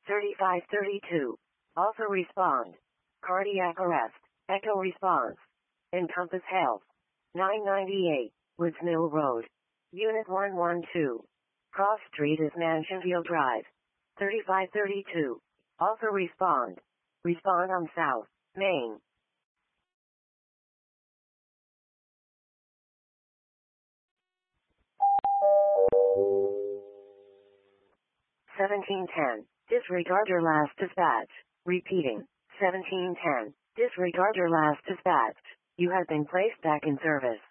3532. Also respond. Cardiac arrest. Echo response. Encompass Health. 998. Woods Mill Road. Unit 112. Cross Street is Mansionville Drive. 3532. Also respond. Respond on South, Main. 1710. Disregard your last dispatch. Repeating. 1710. Disregard your last dispatch. You have been placed back in service.